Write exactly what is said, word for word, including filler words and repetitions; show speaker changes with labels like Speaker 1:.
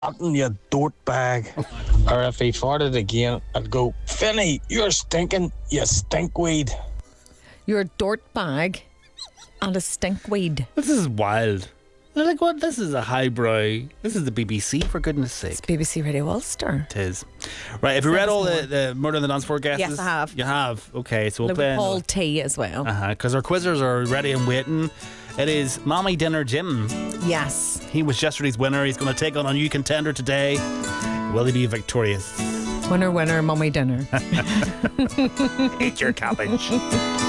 Speaker 1: Fucking you dope bag. Or if he farted again, I'd go, Finny, you're stinking, you stinkweed.
Speaker 2: You're a dort bag and a stinkweed.
Speaker 3: This is wild. They're like, what? This is a highbrow. This is the B B C, for goodness sake.
Speaker 2: It's B B C Radio Ulster.
Speaker 3: It is. Right, have you read all the, the Murder on the Dance Floor guesses?
Speaker 2: Yes, I have.
Speaker 3: You have? Okay, so we'll
Speaker 2: Look
Speaker 3: play.
Speaker 2: at Paul T as well.
Speaker 3: Uh huh. Because our quizzers are ready and waiting. It is Mommy Dinner Jim.
Speaker 2: Yes.
Speaker 3: He was yesterday's winner. He's going to take on a new contender today. Will he be victorious?
Speaker 2: Winner, winner, mummy dinner.
Speaker 3: Eat your cabbage.